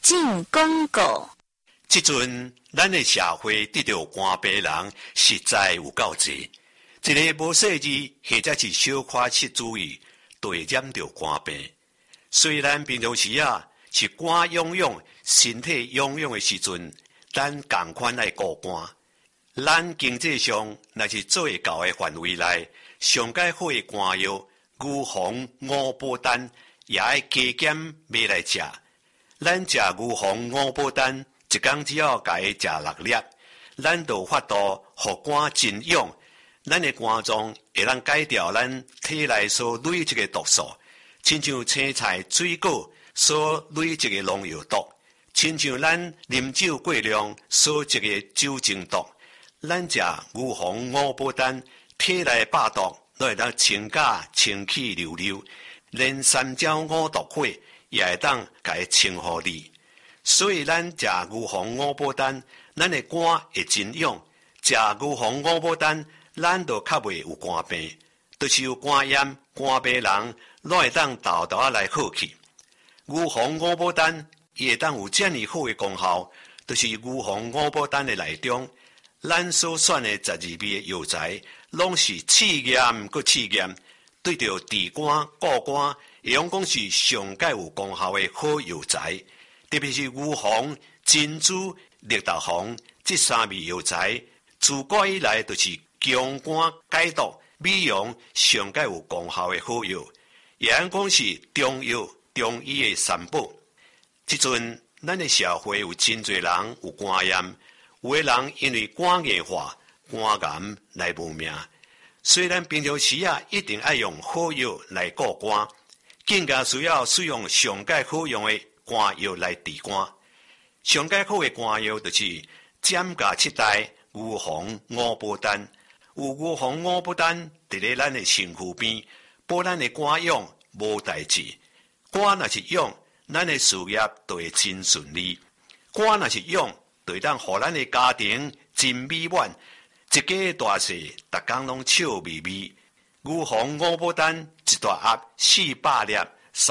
进广告。 即阵，咱的社会得到肝病人实在有够济。一个无细致或者是小可失注意，就会染到肝病。虽然平常时是肝痒痒、身体痒痒的时阵，咱同款爱顾肝。咱经济上若是做会到的范围内，上解好的肝药、牛黄、五宝丹也爱加减买来食。咱食牛黄、五宝丹，一天只要甲伊食6粒，咱就有法度互肝真痒。咱的肝脏会当改掉咱体内所累积的毒素，亲像青菜、水果所累积的农药毒，亲像咱啉酒过量所积的酒精毒。咱食牛黄、五宝丹，体内百毒都会当清假清气溜溜，连三焦五毒火也会当甲伊清互你。所以咱食牛黄、五宝丹，咱的肝会真痒；食牛黄、五宝丹，咱就较袂有肝病，就是有肝炎、肝病人，拢会当豆豆来好去。牛黄、五宝丹伊会当有遮尔好的功效，就是牛黄、五宝丹的内中，咱所选的12味的药材，拢是试验佮试验，对着治肝、固肝，会用讲是上界有功效的好药材。特别是牛黄、珍珠、绿豆黄这3味药材，自古以来就是强肝解毒、美容上界有功效的好药，也按讲是中药、中医的三宝。即阵，咱的社会有真侪人有肝炎，有的人因为肝硬化、肝癌来无命。虽然平常时一定爱用好药来顾肝，更加需要使用上界好用的肝药来治肝。上界好的肝药就是giảm價7代牛黃五寶丹。有牛黃五寶丹伫咧咱的身躯邊，保咱的肝癢無代志。肝若是癢，咱的事業就會真順利；肝若是癢，就會當互咱的家庭真美滿，一家大細逐工攏笑眯眯。牛黃五寶丹一大盒400粒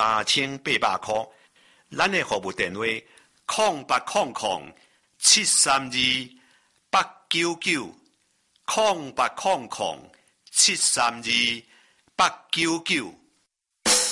，3800塊。咱的服務電話0800-732-899，0800-732-899。